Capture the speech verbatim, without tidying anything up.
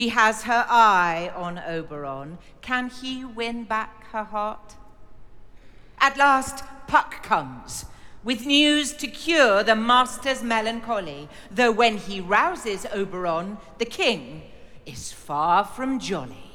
She has her eye on Oberon. Can he win back her heart? At last, Puck comes, with news to cure the master's melancholy, though when he rouses Oberon, the king is far from jolly.